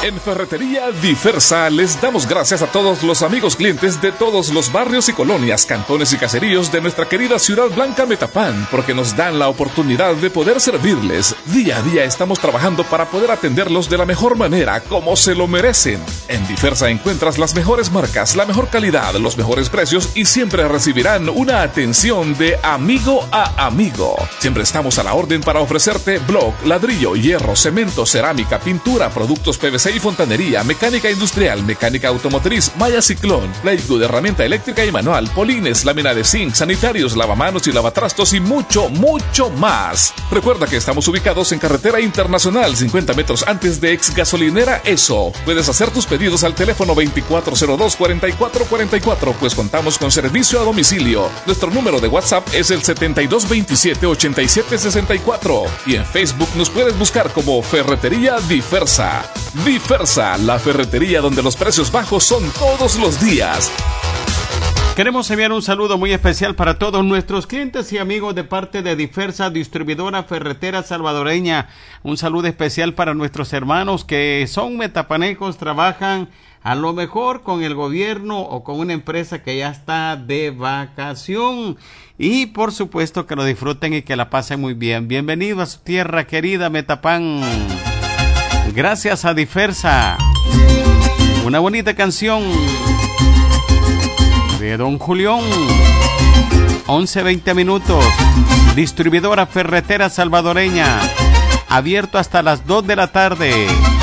En Ferretería Diversa les damos gracias a todos los amigos clientes de todos los barrios y colonias, cantones y caseríos de nuestra querida Ciudad Blanca, Metapán, porque nos dan la oportunidad de poder servirles. Día a día estamos trabajando para poder atenderlos de la mejor manera, como se lo merecen. En Diversa encuentras las mejores marcas, la mejor calidad, los mejores precios y siempre recibirán una atención de amigo a amigo. Siempre estamos a la orden para ofrecerte bloc, ladrillo, hierro, cemento, cerámica, pintura, productos PVC y fontanería, mecánica industrial, mecánica automotriz, malla ciclón, plywood, herramienta eléctrica y manual, polines, lámina de zinc, sanitarios, lavamanos y lavatrastos y mucho, mucho más. Recuerda que estamos ubicados en Carretera Internacional, 50 metros antes de ex gasolinera ESO. Puedes hacer tus pedidos al teléfono 2402-4444, pues contamos con servicio a domicilio. Nuestro número de WhatsApp es el 7227-8764 y en Facebook nos puedes buscar como Ferretería Diversa. Diversa, la ferretería donde los precios bajos son todos los días. Queremos enviar un saludo muy especial para todos nuestros clientes y amigos de parte de Diversa, distribuidora ferretera salvadoreña. Un saludo especial para nuestros hermanos que son metapanecos, trabajan a lo mejor con el gobierno o con una empresa que ya está de vacación. Y por supuesto que lo disfruten y que la pasen muy bien. Bienvenido a su tierra querida, Metapán. Gracias a Diversa. Una bonita canción de Don Julián. 11:20 minutos. Distribuidora ferretera salvadoreña. Abierto hasta las 2 de la tarde.